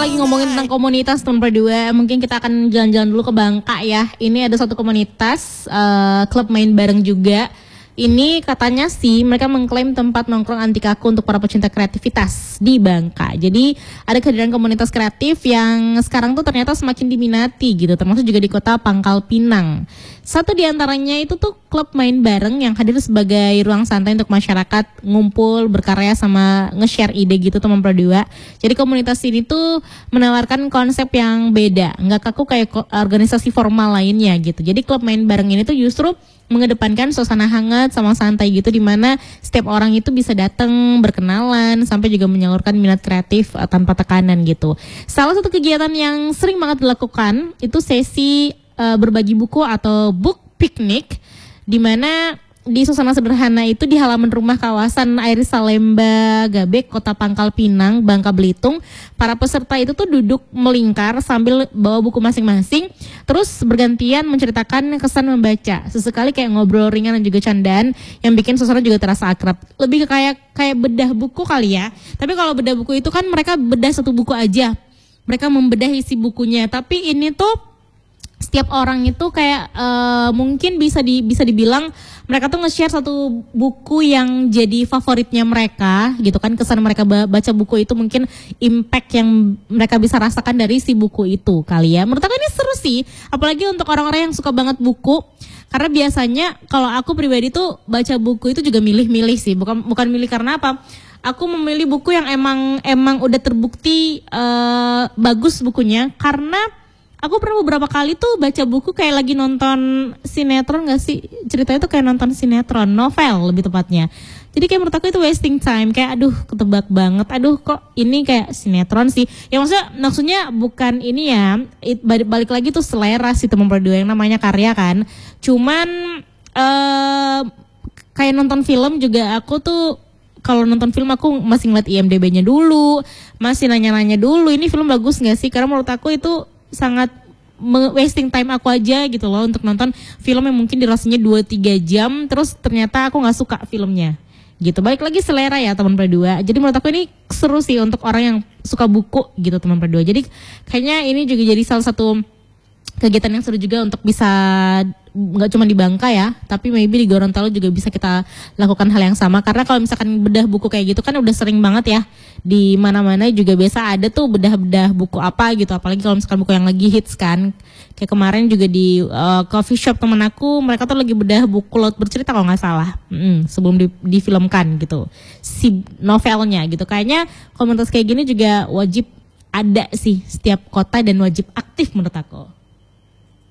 lagi ngomongin tentang komunitas teman berdua, mungkin kita akan jalan-jalan dulu ke Bangka ya. Ini ada satu komunitas klub main bareng juga. Ini katanya sih mereka mengklaim tempat nongkrong anti kaku untuk para pecinta kreativitas di Bangka. Jadi ada kehadiran komunitas kreatif yang sekarang tuh ternyata semakin diminati gitu, termasuk juga di kota Pangkal Pinang. Satu di antaranya itu tuh klub main bareng yang hadir sebagai ruang santai untuk masyarakat ngumpul, berkarya sama nge-share ide gitu teman berdua. Jadi komunitas ini tuh menawarkan konsep yang beda, nggak kaku kayak organisasi formal lainnya gitu. Jadi klub main bareng ini tuh justru mengedepankan suasana hangat sama santai gitu, di mana setiap orang itu bisa datang berkenalan sampai juga menyalurkan minat kreatif tanpa tekanan gitu. Salah satu kegiatan yang sering banget dilakukan itu sesi berbagi buku atau book picnic, di mana di suasana sederhana itu di halaman rumah kawasan Air Salemba Gabek, Kota Pangkal Pinang, Bangka Belitung. Para peserta itu tuh duduk melingkar sambil bawa buku masing-masing, terus bergantian menceritakan kesan membaca. Sesekali kayak ngobrol ringan dan juga candaan yang bikin suasana juga terasa akrab. Lebih ke kayak bedah buku kali ya. Tapi kalau bedah buku itu kan mereka bedah satu buku aja. Mereka membedah isi bukunya. Tapi ini tuh setiap orang itu kayak mungkin bisa dibilang mereka tuh nge-share satu buku yang jadi favoritnya mereka gitu kan. Kesan mereka baca buku itu, mungkin impact yang mereka bisa rasakan dari si buku itu kali ya. Menurut aku ini seru sih, apalagi untuk orang-orang yang suka banget buku. Karena biasanya kalau aku pribadi tuh baca buku itu juga milih-milih sih, bukan milih karena apa. Aku memilih buku yang emang udah terbukti bagus bukunya, karena aku pernah beberapa kali tuh baca buku kayak lagi nonton sinetron gak sih? Ceritanya tuh kayak nonton sinetron, novel lebih tepatnya. Jadi kayak menurut aku itu wasting time. Kayak aduh ketebak banget. Aduh kok ini kayak sinetron sih. Ya maksudnya bukan ini ya. Balik lagi tuh selera sih teman berdua, yang namanya karya kan. Cuman kayak nonton film juga aku tuh, kalau nonton film aku masih ngeliat IMDb-nya dulu. Masih nanya-nanya dulu ini film bagus gak sih? Karena menurut aku itu sangat wasting time aku aja gitu loh untuk nonton film yang mungkin durasinya 2-3 jam terus ternyata aku gak suka filmnya gitu. Balik lagi selera ya teman berdua. Jadi menurut aku ini seru sih untuk orang yang suka buku gitu teman berdua. Jadi kayaknya ini juga jadi salah satu kegiatan yang seru juga untuk bisa nggak cuma di Bangka ya, tapi maybe di Gorontalo juga bisa kita lakukan hal yang sama. Karena kalau misalkan bedah buku kayak gitu kan udah sering banget ya, di mana-mana juga biasa ada tuh bedah-bedah buku apa gitu. Apalagi kalau misalkan buku yang lagi hits kan. Kayak kemarin juga di coffee shop temen aku, mereka tuh lagi bedah buku Laut Bercerita kalau nggak salah, sebelum difilmkan gitu si novelnya gitu. Kayaknya komunitas kayak gini juga wajib ada sih setiap kota dan wajib aktif menurut aku.